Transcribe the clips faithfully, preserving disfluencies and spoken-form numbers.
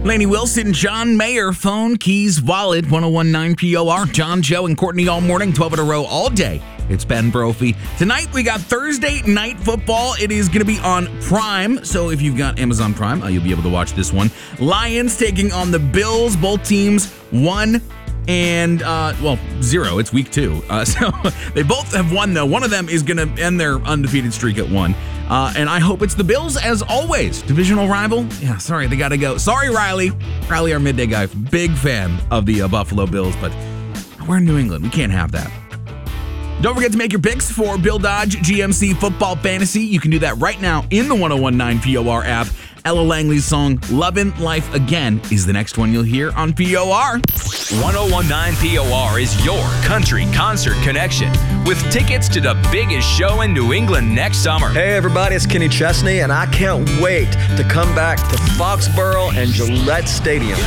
Lainey Wilson, John Mayer, phone, keys, wallet, ten nineteen P O R. John, Joe, and Courtney all morning, twelve in a row all day. It's Ben Brophy. Tonight, we got Thursday Night Football. It is going to be on Prime, so if you've got Amazon Prime, uh, you'll be able to watch this one. Lions taking on the Bills. Both teams won and, uh, well, zero. It's week two. Uh, so they both have won, though. One of them is going to end their undefeated streak at one. Uh, and I hope it's the Bills, as always. Divisional rival? Yeah, sorry, they got to go. Sorry, Riley. Riley, our midday guy. Big fan of the uh, Buffalo Bills, but we're in New England. We can't have that. Don't forget to make your picks for Bill Dodge G M C Football Fantasy. You can do that right now in the ten nineteen P O R app. Ella Langley's song, Lovin' Life Again, is the next one you'll hear on P O R. ten nineteen P O R is your country concert connection with tickets to the biggest show in New England next summer. Hey everybody, it's Kenny Chesney, and I can't wait to come back to Foxborough and Gillette Stadium.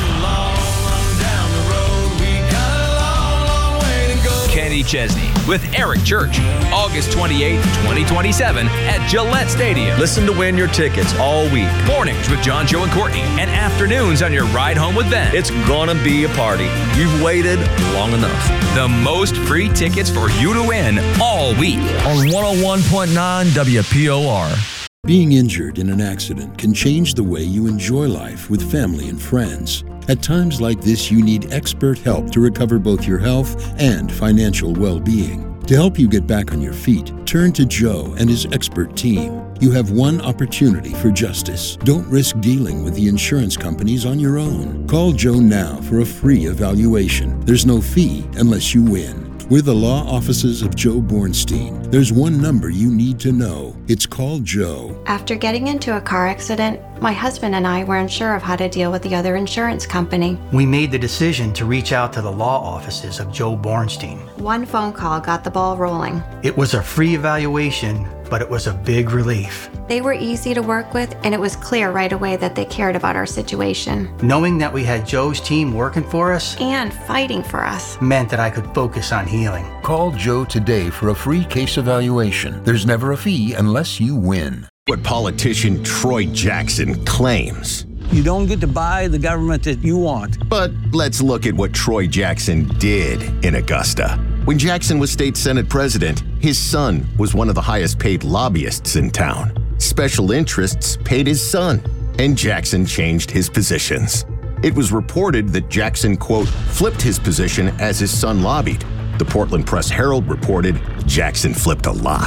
Kenny Chesney with Eric Church, August twenty-eighth, twenty twenty-seven at Gillette Stadium. Listen to win your tickets all week. Mornings with John, Joe, and Courtney, and afternoons on your ride home with Ben. It's gonna be a party. You've waited long enough. The most free tickets for you to win all week. On one oh one point nine W P O R. Being injured in an accident can change the way you enjoy life with family and friends. At times like this, you need expert help to recover both your health and financial well-being. To help you get back on your feet, turn to Joe and his expert team. You have one opportunity for justice. Don't risk dealing with the insurance companies on your own. Call Joe now for a free evaluation. There's no fee unless you win. With the law offices of Joe Bornstein, there's one number you need to know. It's called Joe. After getting into a car accident, my husband and I weren't sure of how to deal with the other insurance company. We made the decision to reach out to the law offices of Joe Bornstein. One phone call got the ball rolling. It was a free evaluation, but it was a big relief. They were easy to work with, and it was clear right away that they cared about our situation. Knowing that we had Joe's team working for us and fighting for us meant that I could focus on healing. Call Joe today for a free case evaluation. There's never a fee unless you win. What politician Troy Jackson claims. You don't get to buy the government that you want. But let's look at what Troy Jackson did in Augusta. When Jackson was state Senate president, his son was one of the highest paid lobbyists in town. Special interests paid his son, and Jackson changed his positions. It was reported that Jackson, quote, flipped his position as his son lobbied. The Portland Press Herald reported Jackson flipped a lot.